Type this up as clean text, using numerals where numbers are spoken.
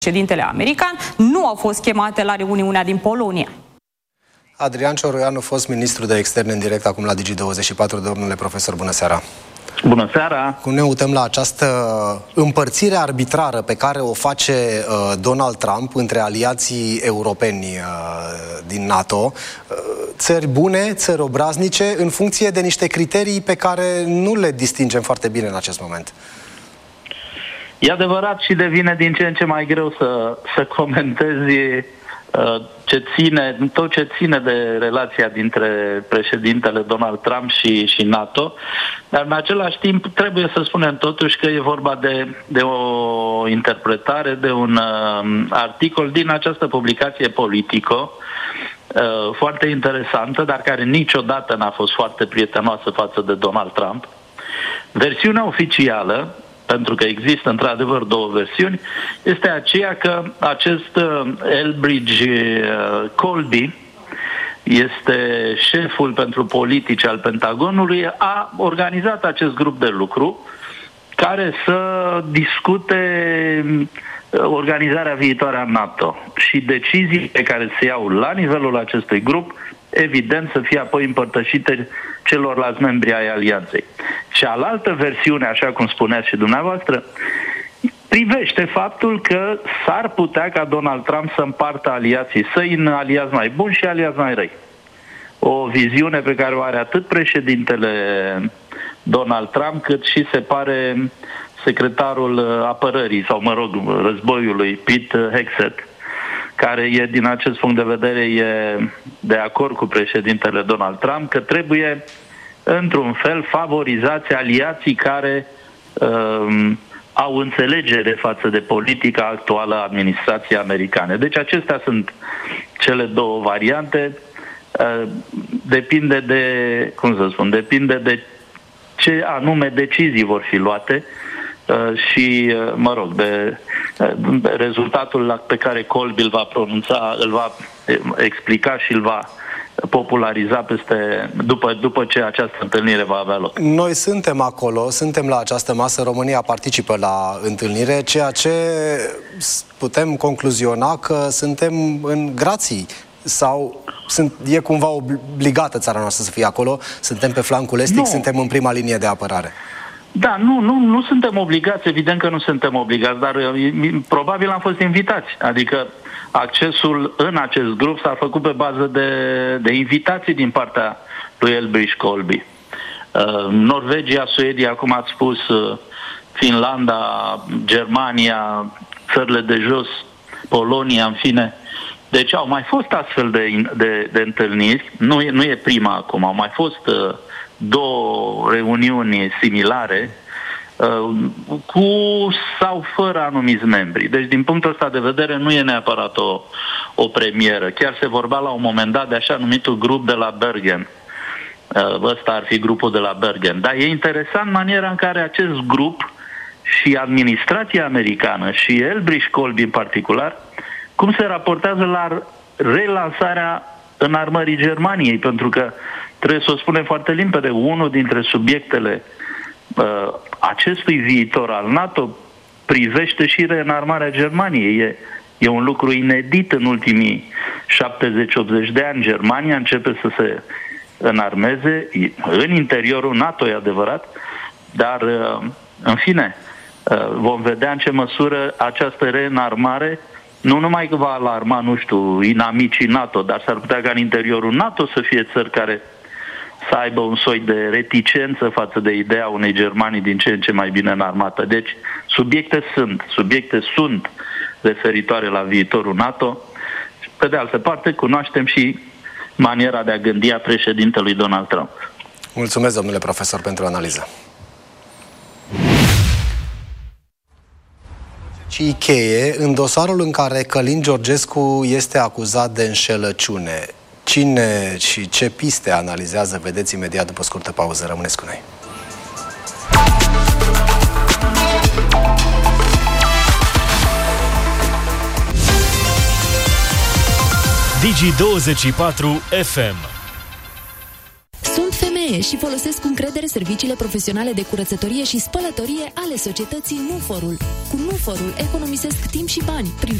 Președintele american nu au fost chemate la reuniunea din Polonia. Adrian Cioroianu, fost ministru de externe în direct acum la Digi24. Domnule profesor, bună seara! Bună seara! Cum ne uităm la această împărțire arbitrară pe care o face Donald Trump între aliații europeni din NATO, țări bune, țări obraznice, în funcție de niște criterii pe care nu le distingem foarte bine în acest moment. E adevărat și devine din ce în ce mai greu să comentezi tot ce ține de relația dintre președintele Donald Trump și NATO, dar în același timp trebuie să spunem totuși că e vorba de o interpretare, de un articol din această publicație Politico, foarte interesantă, dar care niciodată n-a fost foarte prietenoasă față de Donald Trump. Versiunea oficială, pentru că există într-adevăr două versiuni, este aceea că acest Elbridge Colby este șeful pentru politici al Pentagonului, a organizat acest grup de lucru care să discute organizarea viitoare a NATO și decizii pe care se iau la nivelul acestui grup, evident să fie apoi împărtășite celorlalți membri ai alianței. Cealaltă versiune, așa cum spuneați și dumneavoastră, privește faptul că s-ar putea ca Donald Trump să împartă aliații săi în aliați mai buni și aliați mai răi. O viziune pe care o are atât președintele Donald Trump, cât și se pare secretarul apărării, sau mă rog, războiului, Pete Hegseth, care e, din acest punct de vedere, e de acord cu președintele Donald Trump că trebuie, într-un fel, favorizați aliații care au înțelegere față de politica actuală a administrației americane. Deci acestea sunt cele două variante. Depinde de ce anume decizii vor fi luate și, mă rog, de rezultatul pe care Colby îl va pronunța, îl va explica și îl va populariza după ce această întâlnire va avea loc. Noi suntem acolo, suntem la această masă, România participă la întâlnire, ceea ce putem concluziona că suntem în grații sau e cumva obligată țara noastră să fie acolo, suntem pe flancul estic, suntem în prima linie de apărare. Da, nu suntem obligați, evident că nu suntem obligați, dar probabil am fost invitați. Adică accesul în acest grup s-a făcut pe bază de invitații din partea lui Elbridge Colby. Norvegia, Suedia, cum ați spus, Finlanda, Germania, țările de jos, Polonia, în fine. Deci au mai fost astfel de întâlniri, nu e prima acum, au mai fost două reuniuni similare cu sau fără anumiți membri. Deci din punctul ăsta de vedere nu e neapărat o premieră. Chiar se vorbea la un moment dat de așa numitul grup de la Bergen. Ăsta ar fi grupul de la Bergen. Dar e interesant maniera în care acest grup și administrația americană și Elbridge Colby în particular, cum se raportează la relansarea înarmării Germaniei, pentru că trebuie să o spunem foarte limpede, unul dintre subiectele acestui viitor al NATO privește și reînarmarea Germaniei. E un lucru inedit în ultimii 70-80 de ani. Germania începe să se înarmeze în interiorul NATO, e adevărat, dar în fine vom vedea în ce măsură această reînarmare nu numai că va alarma, nu știu, inamicii NATO, dar s-ar putea ca în interiorul NATO să fie țări care să aibă un soi de reticență față de ideea unei Germanii din ce în ce mai bine înarmată. Deci, subiecte sunt referitoare la viitorul NATO. Pe de altă parte, cunoaștem și maniera de a gândi a președintelui Donald Trump. Mulțumesc, domnule profesor, pentru analiză. Și cheie în dosarul în care Călin Georgescu este acuzat de înșelăciune. Cine și ce piste analizează, vedeți imediat după scurtă pauză. Rămâneți cu noi. Digi24 FM. Sunt femeie și folosesc cu încredere serviciile profesionale de curățătorie și spălătorie ale societății Nuforul. Cu Nuforul economisesc timp și bani prin